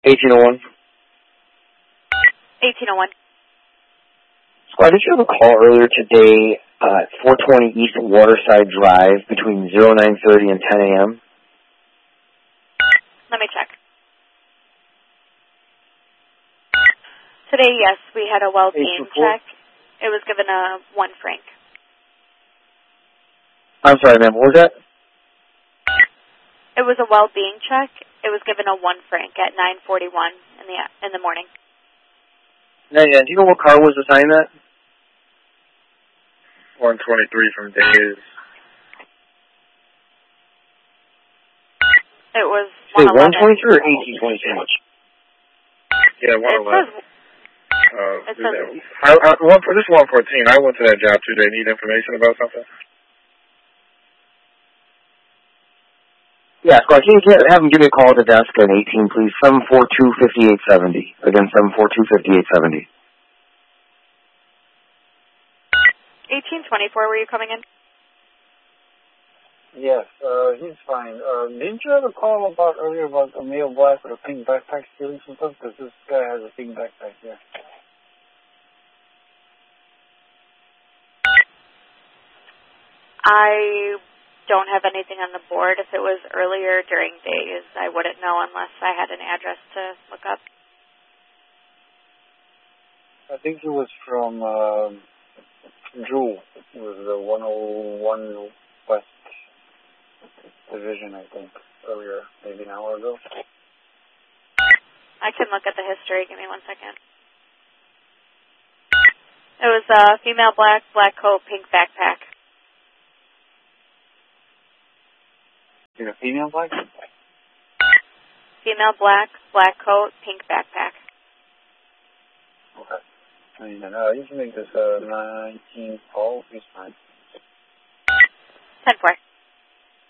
1801. 1801. Squad, did you have a call earlier today at 420 East Waterside Drive between 0930 and 10 a.m.? Let me check. Today, yes, we had a well-being check. It was given a 1 franc. I'm sorry, ma'am. What was that? It was a well-being check. It was given a 1 franc at 9:41 in the morning. Yeah. Do you know what car was assigned that? 123 from Days. It was Wait, 111. 123 or 1823? Yeah, 111. It says For this 114, I went to that job too. They need information about something? Yeah, Squad, can you have them give me a call at the desk at 18, please? 742-5870. Again, 742-5870. 1824, were you coming in? Yes, he's fine. Didn't you have a call earlier about a male black with a pink backpack stealing some stuff? Because this guy has a pink backpack here. I don't have anything on the board. If it was earlier during days, I wouldn't know unless I had an address to look up. I think he was from Jewel. It was the 101 West Division, I think, earlier, maybe an hour ago. I can look at the history. Give me 1 second. It was a female black coat, pink backpack. Is it a female black? Female black coat, pink backpack. Okay. You can make this 19 call. He's fine. 10-4.